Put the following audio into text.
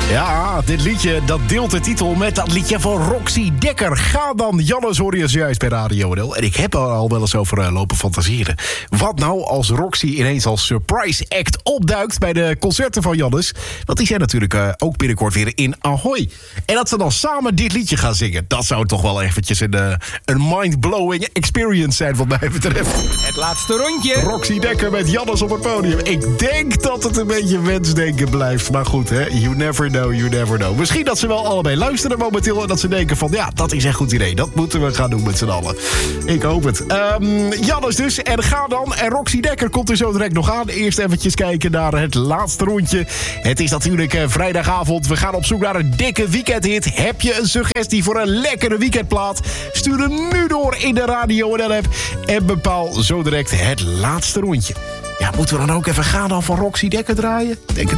Ja, dit liedje dat deelt de titel met dat liedje van Roxy Dekker. Ga dan, Jannes, hoor je zojuist bij Radio NL. En ik heb er al wel eens over lopen fantaseren. Wat nou als Roxy ineens als surprise act opduikt bij de concerten van Jannes? Want die zijn natuurlijk ook binnenkort weer in Ahoy. En dat ze dan samen dit liedje gaan zingen. Dat zou toch wel eventjes een mind-blowing experience zijn wat mij betreft. Het laatste rondje. Roxy Dekker met Jannes op het podium. Ik denk dat het een beetje wensdenken blijft. Maar goed, hè? You never know, you never know. Misschien dat ze wel allebei luisteren momenteel en dat ze denken van, ja, dat is een goed idee. Dat moeten we gaan doen met z'n allen. Ik hoop het. Jannes dus. En ga dan. En Roxy Dekker komt er zo direct nog aan. Eerst eventjes kijken naar het laatste rondje. Het is natuurlijk vrijdagavond. We gaan op zoek naar een dikke weekendhit. Heb je een suggestie voor een lekkere weekendplaat? Stuur hem nu door in de Radio NL-app. En bepaal zo direct het laatste rondje. Ja, moeten we dan ook even gaan dan van Roxy Dekker draaien? Denk het